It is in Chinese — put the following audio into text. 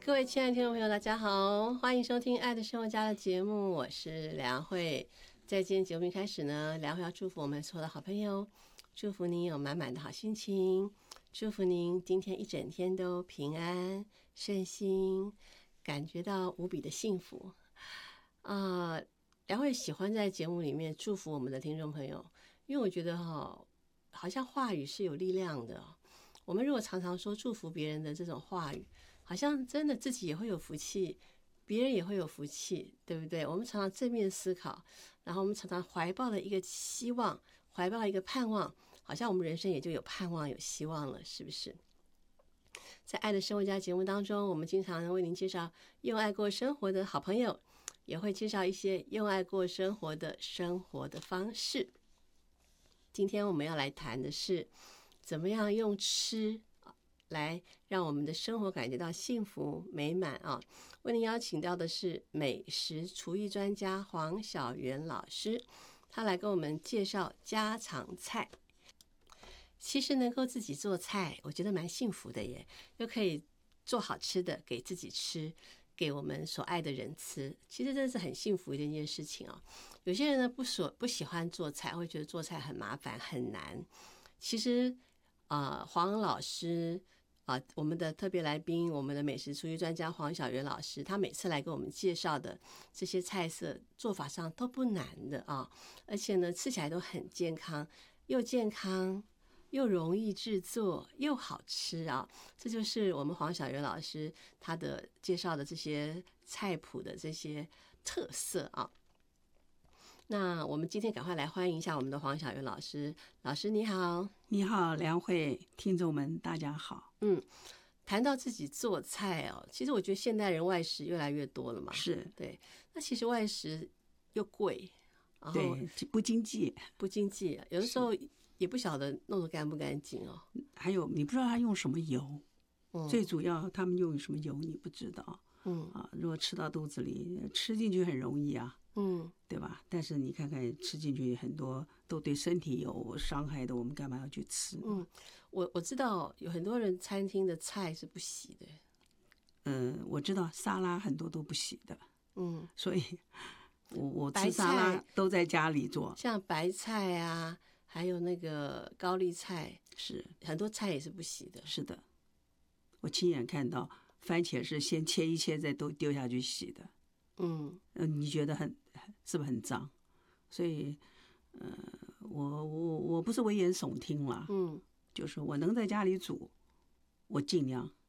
各位亲爱的听众朋友，大家好，欢迎收听《爱的生活家》的节目，我是梁慧。在今天节目一开始呢，梁慧要祝福我们所有的好朋友，祝福您有满满的好心情，祝福您今天一整天都平安顺心，感觉到无比的幸福梁慧喜欢在节目里面祝福我们的听众朋友，因为我觉得好像话语是有力量的。我们如果常常说祝福别人的这种话语，好像真的自己也会有福气，别人也会有福气，对不对？我们常常正面思考，然后我们常常怀抱了一个希望，怀抱一个盼望，好像我们人生也就有盼望有希望了，是不是？在爱的生活家节目当中，我们经常为您介绍用爱过生活的好朋友，也会介绍一些用爱过生活的方式。今天我们要来谈的是怎么样用吃来让我们的生活感觉到幸福美满啊！为您邀请到的是美食厨艺专家黄小媛老师，他来跟我们介绍家常菜。其实能够自己做菜，我觉得蛮幸福的耶，又可以做好吃的给自己吃，给我们所爱的人吃，其实真的是很幸福的一件事情哦。有些人呢不喜欢做菜，会觉得做菜很麻烦很难。其实黄老师我们的特别来宾，我们的美食厨艺专家黄小媛老师，他每次来给我们介绍的这些菜色做法上都不难的而且呢吃起来都很健康，又健康又容易制作又好吃这就是我们黄小媛老师他的介绍的这些菜谱的这些特色那我们今天赶快来欢迎一下我们的黄小媛老师。老师你好。 你好梁慧，听众们大家好。 谈到自己做菜其实我觉得现代人外食越来越多了嘛。 是， 对。那其实外食又贵，然后对，不经济， 有的时候也不晓得弄得干不干净还有你不知道他用什么油，最主要他们用什么油你不知道。如果吃到肚子里，吃进去很容易对吧？但是你看看吃进去很多都对身体有伤害的，我们干嘛要去吃？ 我知道有很多人餐厅的菜是不洗的。我知道沙拉很多都不洗的。所以我吃沙拉都在家里做， 像白菜还有那个高丽菜， 是很多菜也是不洗的。 是的，我亲眼看到番茄是先切一切再都丢下去洗的。你觉得是不是很脏？所以我不是危言耸听啦。就是我能在家里煮，我尽量